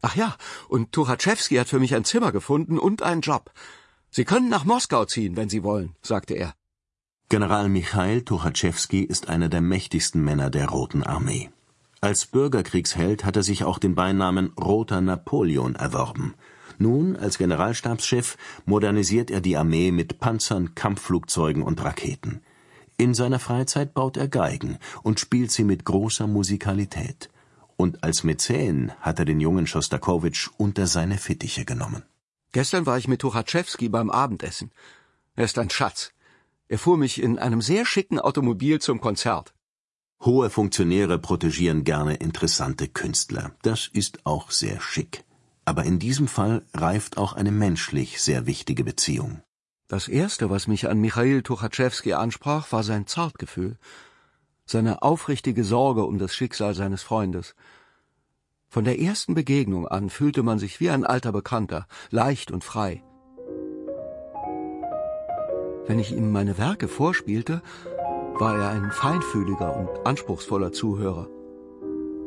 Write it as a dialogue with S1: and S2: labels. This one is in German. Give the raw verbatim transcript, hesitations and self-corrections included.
S1: Ach ja, und Tuchatschewski hat für mich ein Zimmer gefunden und einen Job. Sie können nach Moskau ziehen, wenn Sie wollen, sagte er.
S2: General Michail Tuchatschewski ist einer der mächtigsten Männer der Roten Armee. Als Bürgerkriegsheld hat er sich auch den Beinamen Roter Napoleon erworben. Nun, als Generalstabschef, modernisiert er die Armee mit Panzern, Kampfflugzeugen und Raketen. In seiner Freizeit baut er Geigen und spielt sie mit großer Musikalität. Und als Mäzen hat er den jungen Schostakowitsch unter seine Fittiche genommen.
S1: Gestern war ich mit Tuchatschewski beim Abendessen. Er ist ein Schatz. Er fuhr mich in einem sehr schicken Automobil zum Konzert.
S2: Hohe Funktionäre protegieren gerne interessante Künstler. Das ist auch sehr schick. Aber in diesem Fall reift auch eine menschlich sehr wichtige Beziehung.
S1: Das Erste, was mich an Michail Tuchatschewski ansprach, war sein Zartgefühl, seine aufrichtige Sorge um das Schicksal seines Freundes. Von der ersten Begegnung an fühlte man sich wie ein alter Bekannter, leicht und frei. Wenn ich ihm meine Werke vorspielte, war er ein feinfühliger und anspruchsvoller Zuhörer.